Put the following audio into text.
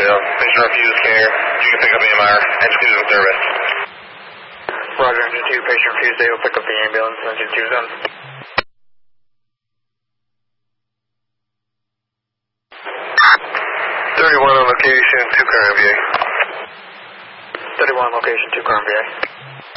Patient refused care. You can pick up EMR. Engine 2 is in service. Roger, Engine 2, patient refused. They will pick up the ambulance. Engine 2 is on. 31 on location, 2 car MVA. 31 location, 2 car MVA.